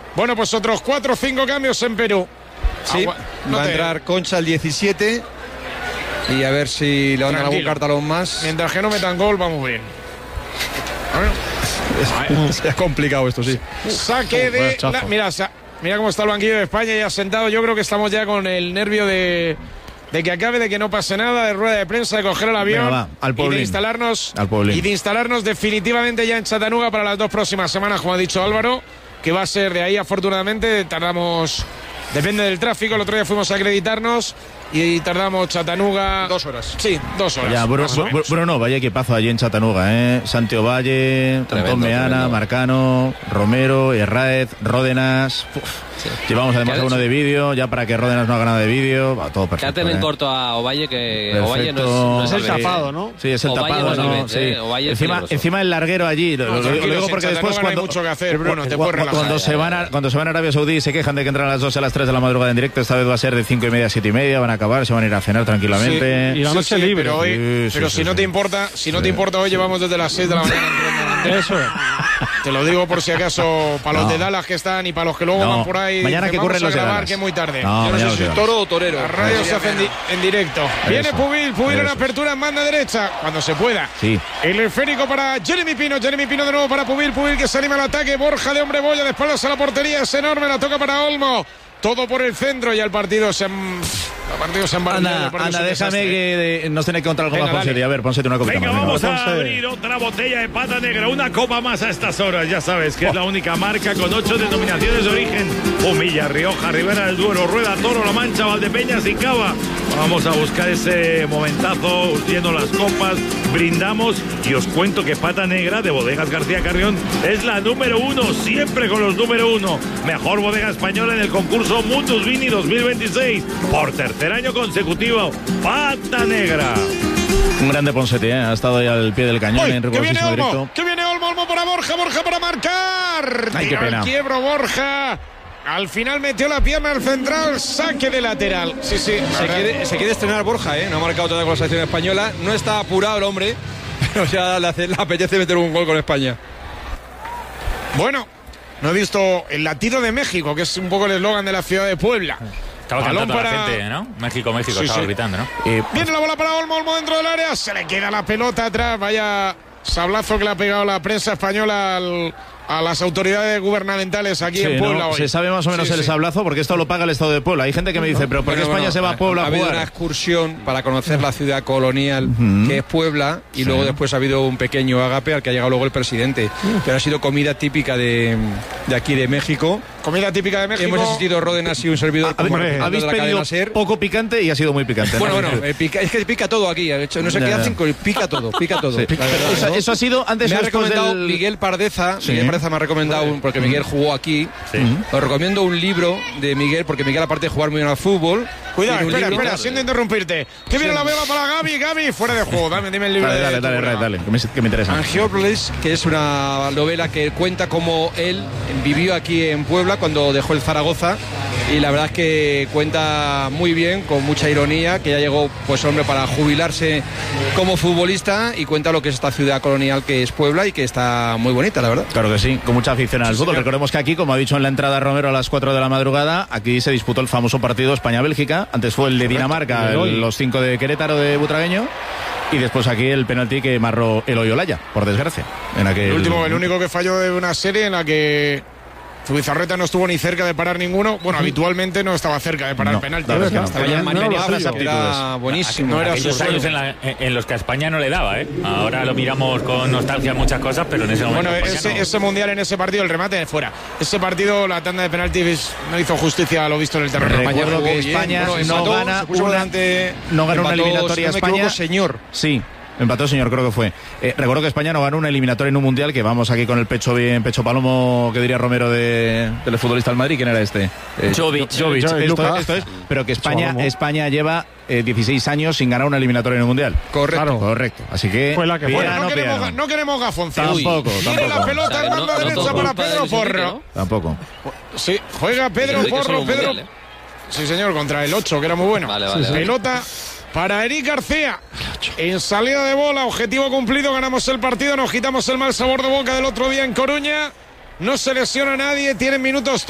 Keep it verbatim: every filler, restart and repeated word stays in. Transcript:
Bueno, pues otros cuatro o cinco cambios en Perú. Sí, Agua, no va te... a entrar Concha el diecisiete y a ver si le van a dar algún cartalón más. Mientras que no metan gol, vamos bien. Es, es complicado esto, sí. Saque de... La, mira, sa, mira cómo está el banquillo de España ya sentado. Yo creo que estamos ya con el nervio de... de que acabe, de que no pase nada, de rueda de prensa, de coger el avión. Venga, va, al y de instalarnos al y de instalarnos definitivamente ya en Chattanooga para las dos próximas semanas, como ha dicho Álvaro, que va a ser de ahí. Afortunadamente tardamos, depende del tráfico, el otro día fuimos a acreditarnos y tardamos Chattanooga dos horas. Sí, dos horas. Ya, Bruno, Bruno, vaya equipazo allí en Chattanooga, ¿eh? Santiago Valle, Antón Meana, Marcano, Romero, Herráez, Ródenas. Uf. Sí. Llevamos además a uno de vídeo, ya para que Ródenas no haga nada de vídeo, va todo perfecto. Quédate en ¿eh? corto a Ovalle, que perfecto. Ovalle no es, no es, es el tapado, ¿no? Sí, es el Ovalle tapado, no, ¿no? Sí. ¿eh? Encima, encima el larguero allí, no, lo, lo, lo digo porque después no cuando, hay mucho que hacer, Bruno, te puedes relajar. Cuando se van a, cuando se van a Arabia Saudí se quejan de que entran a las dos a las tres de la madrugada en directo, esta vez va a ser de cinco y media a siete y media, van a acabar, se van a ir a cenar tranquilamente. Sí, y la noche sí, libre. Pero, hoy, sí, pero sí, si sí, no sí. te importa, si no sí. te importa, hoy llevamos desde las seis de la mañana. Eso es. Te lo digo por si acaso, para los no. de Dallas que están y para los que luego no. van por ahí. Mañana que corren los de Dallas. Que es muy tarde. No, Yo no sé si es toro o torero. La radio se hace en, di en directo. Eso. Viene Pubil, Pubil en apertura en banda derecha, cuando se pueda. Sí. El esférico para Jeremy Pino, Jeremy Pino de nuevo para Pubil, Pubil que se anima al ataque. Borja de hombre boya de espaldas a la portería, es enorme, la toca para Olmo. Todo por el centro y el partido se han... El partido se han Anda, anda déjame que de, nos tiene que contar algo más, Ponsetti. A ver, Ponsetti, una copita venga, más. Venga, vamos venga. a abrir otra botella de pata negra, una copa más a estas horas, ya sabes que oh. es la única marca con ocho denominaciones de origen. Humilla, Rioja, Ribera del Duero, Rueda, Toro, La Mancha, Valdepeñas y Cava. Vamos a buscar ese momentazo, urtiendo las copas, brindamos y os cuento que Pata Negra de Bodegas García Carrión es la número uno, siempre con los número uno. Mejor bodega española en el concurso Mundus Vini dos mil veintiséis, por tercer año consecutivo. Pata Negra. Un grande Ponsetti, ¿eh? Ha estado ahí al pie del cañón. Uy, en que viene Olmo, directo. que viene Olmo, Olmo para Borja, Borja para marcar. Ay, qué pena. Al quiebro Borja. Al final metió la pierna al central, saque de lateral. Sí, sí. Se quiere, se quiere estrenar Borja, ¿eh? No ha marcado todavía con la selección española. No está apurado el hombre, pero ya le, hace, le apetece meter un gol con España. Bueno, no he visto el latido de México, que es un poco el eslogan de la ciudad de Puebla. Estaba cantando para... la gente, ¿no? México, México, sí, estaba sí. gritando, ¿no? Eh, Viene la bola para Olmo, Olmo dentro del área, se le queda la pelota atrás, vaya sablazo que le ha pegado la prensa española al... a las autoridades gubernamentales aquí sí, en Puebla ¿no? hoy. Se sabe más o menos sí, el sí. sablazo porque esto lo paga el Estado de Puebla. Hay gente que me dice, pero ¿por qué bueno, España bueno, se va a Puebla ha, a jugar? Ha habido jugar? una excursión para conocer la ciudad colonial uh-huh. que es Puebla y sí. luego después ha habido un pequeño ágape al que ha llegado luego el presidente. Uh-huh. Pero ha sido comida típica de, de aquí de México. Comida típica de México. Hemos asistido Ródenas y un servidor. A, a, habéis pedido poco picante y ha sido muy picante. Bueno, ¿no? bueno, eh, pica, es que pica todo aquí. De hecho, no sé ya, qué hacen, pica todo, pica todo. Sí. Verdad, eso, ¿no? eso ha sido antes. Me ha recomendado del... Miguel Pardeza. Sí. Miguel Pardeza me ha recomendado un, porque Miguel jugó aquí. Sí. Os recomiendo un libro de Miguel, porque Miguel, aparte de jugar muy bien al fútbol. Cuidado, espera, espera, siento interrumpirte. Que viene la bola para Gaby, Gaby, fuera de juego. Dame, dime el libro. Dale, dale, dale, dale, dale, que me, que me interesa. Angiópolis, que es una novela que cuenta cómo él vivió aquí en Puebla cuando dejó el Zaragoza. Y la verdad es que cuenta muy bien, con mucha ironía, que ya llegó, pues hombre, para jubilarse como futbolista, y cuenta lo que es esta ciudad colonial que es Puebla y que está muy bonita, la verdad. Claro que sí, con mucha afición al sí, fútbol. Señor. Recordemos que aquí, como ha dicho en la entrada Romero a las cuatro de la madrugada, aquí se disputó el famoso partido España-Bélgica. Antes fue el de Dinamarca, el, los cinco de Querétaro de Butragueño. Y después aquí el penalti que marró Eloy Olaya, por desgracia. En aquel... El último, el único que falló de una serie en la que Zubizarreta no estuvo ni cerca de parar ninguno. Bueno, uh-huh. habitualmente no estaba cerca de parar no, el penalti. No, no, estaba ya en María, era buenísimo. No era esos años en, la, en los que a España no le daba, ¿eh? Ahora lo miramos con nostalgia muchas cosas, pero en ese momento. Bueno, ese, no... ese mundial, en ese partido, el remate de fuera. Ese partido, la tanda de penaltis no hizo justicia a lo visto en el terreno. Recuerdo que España bueno, no empató, gana una, delante, no gana una eliminatoria si no España. Equivoco, señor. Sí. Empató, señor, creo que fue. Eh, recuerdo que España no ganó una eliminatoria en un mundial, que vamos aquí con el pecho bien, pecho palomo, que diría Romero de, del futbolista del Madrid. ¿Quién era este? Eh, Jovic. Jovic. Esto, esto es, pero que España, España lleva eh, dieciséis años sin ganar una eliminatoria en un mundial. Correcto. Claro. Correcto. Así que. Fue la que fue. No, queremos, no queremos gafonza. Tampoco. Tiene la pelota en banda derecha para Pedro Porro. ¿no? Tampoco. Sí, juega Pedro Porro. Pedro. Mundial, ¿eh? Sí, señor, contra el ocho, que era muy bueno. Vale, vale, sí, pelota para Eric García. En salida de bola, objetivo cumplido, ganamos el partido, nos quitamos el mal sabor de boca del otro día en Coruña. No se lesiona a nadie, tienen minutos